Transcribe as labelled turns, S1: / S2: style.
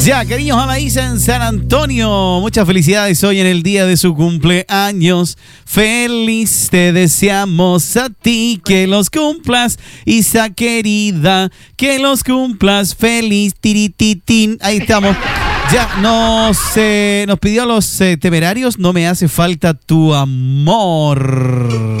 S1: Ya, cariños, Anaísa en San Antonio. Muchas felicidades hoy en el día de su cumpleaños. Feliz te deseamos a ti, que los cumplas. Isa querida, que los cumplas. Feliz tirititín. Ahí estamos. Ya, nos pidió a los temerarios. No me hace falta tu amor.